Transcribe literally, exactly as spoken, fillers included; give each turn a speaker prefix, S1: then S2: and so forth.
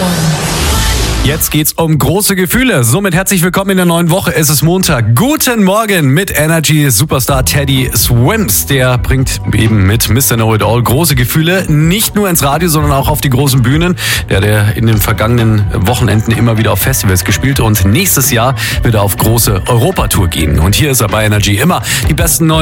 S1: Jetzt geht's um große Gefühle. Somit herzlich willkommen in der neuen Woche. Es ist Montag. Guten Morgen mit Energy Superstar Teddy Swims. Der bringt eben mit Mister Know It All große Gefühle nicht nur ins Radio, sondern auch auf die großen Bühnen. Der hat er in den vergangenen Wochenenden immer wieder auf Festivals gespielt und nächstes Jahr wird er auf große Europatour gehen. Und hier ist er bei Energy immer die besten neuen